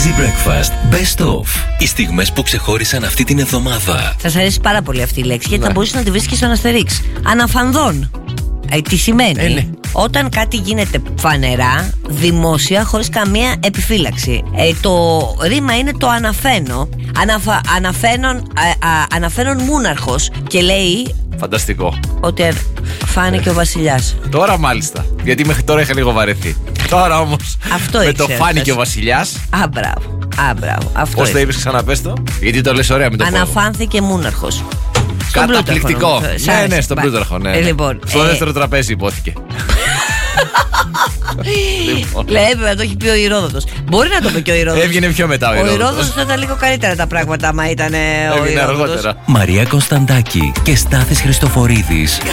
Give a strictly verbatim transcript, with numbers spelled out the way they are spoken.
Easy Breakfast Best Of. Οι στιγμές που ξεχώρισαν αυτή την εβδομάδα. Σας αρέσει πάρα πολύ αυτή η λέξη, γιατί ναι. θα μπορούσε να τη βρεις και στο Αστερίξ. Αναφανδόν. Ε, τι σημαίνει? Ε, ναι. Όταν κάτι γίνεται φανερά, δημόσια, χωρίς καμία επιφύλαξη. Ε, το ρήμα είναι το αναφαίνω. Αναφα, αναφαίνον, α, α, αναφαίνον μούναρχος. Και λέει... Φανταστικό. Ότι φάνηκε ο βασιλιάς. Τώρα μάλιστα. Γιατί μέχρι τώρα είχα λίγο βαρεθεί. Τώρα όμως αυτό με ήξερα, το φάνηκε ο βασιλιάς. Α, μπράβο. Α, μπράβο. Πώς το είπες, ξαναπες το? Γιατί το λες ωραία με το αναφάνθηκε μούναρχος. Καταπληκτικό. Ναι, ναι, στον Πλούταρχο. Ναι, ναι. Λοιπόν, στο ε... δεύτερο τραπέζι υπόθηκε. Λοιπόν. Λέει, να το έχει πει ο Ηρόδοτος. Μπορεί να το πει και ο Ηρόδοτος. Έβγαινε πιο μετά ο Ο Ηρόδοτος. Ηρόδοτος θα ήταν λίγο καλύτερα τα πράγματα άμα ήταν ο Ηρόδοτος. Έβγαινε αργότερα. Μαρία Κωνσταντάκη και Στάθης Χριστοφορίδης.